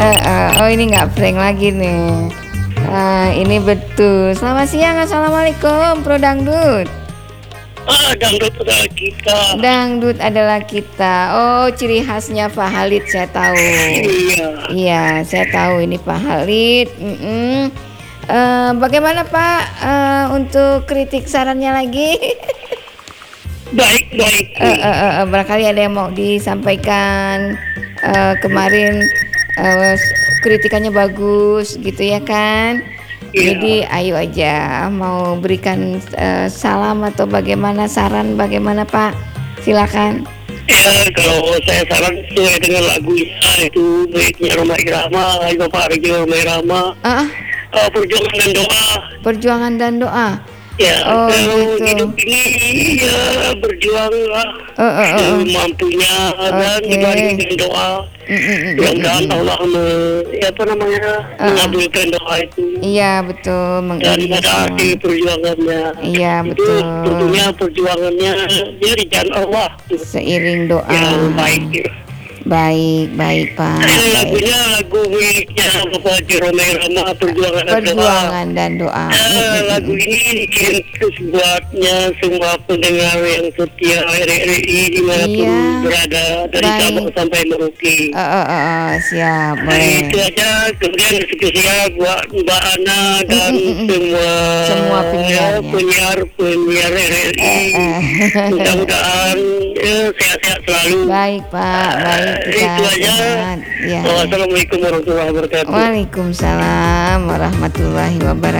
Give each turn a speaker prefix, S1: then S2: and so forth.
S1: Oh ini nggak prank lagi nih. Ini betul. Selamat siang, assalamualaikum, Pro Dangdut.
S2: Dangdut adalah kita.
S1: Dangdut adalah kita. Oh, ciri khasnya Pak Halid saya tahu.
S2: Iya.
S1: Iya, saya tahu ini Pak Halid. Bagaimana Pak untuk kritik sarannya lagi?
S2: Baik.
S1: Barangkali ada yang mau disampaikan. Kemarin kritikannya bagus gitu ya kan.
S2: Iya.
S1: Jadi ayo aja mau berikan salam atau bagaimana, saran bagaimana Pak, silakan.
S2: Ya, kalau saya saran sesuai dengan lagunya itu baiknya Roma Irama, Bapak Arjo Roma Irama, perjuangan dan doa.
S1: Perjuangan dan doa.
S2: Ya,
S1: Oh,
S2: kalau
S1: gitu.
S2: hidup ini ya berjuanglah semampunya dan dibarengi dengan doa. Mudah-mudahan Allah mengabulkan doa itu.
S1: Iya betul,
S2: Dan
S1: mengiringi
S2: pada
S1: semua.
S2: akhir perjuangannya.
S1: Iya
S2: Itu
S1: betul.
S2: tentunya perjuangannya dari jalan Allah.
S1: Seiring doa.
S2: Yang baik.
S1: Baik Pak. Baik.
S2: Lagunya lagu miliknya Bapak Jerome Rama, Perjuangan dan Doa.
S1: Perjuangan dan doa.
S2: Lagu ini dikirim buatnya semua pendengar yang setia RRI dimanapun berada dari Sabang sampai Merauke.
S1: Siap.
S2: Itu aja. Kemudian spesial buat Mbak Ana dan semua penyiar RRI. Mudah-mudahan sehat-sehat selalu.
S1: Baik Pak, baik kita
S2: Itu aja.
S1: sehat. Ya.
S2: Wassalamualaikum warahmatullahi wabarakatuh.
S1: Waalaikumsalam warahmatullahi wabarakatuh.